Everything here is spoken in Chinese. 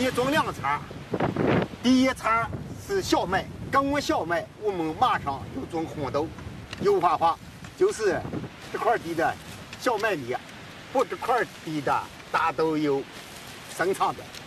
里种2茬，第一茬是小麦，耕完小麦，我们马上就种红豆。油画画就是这块地的小麦粒，不这块地的大豆油生产的。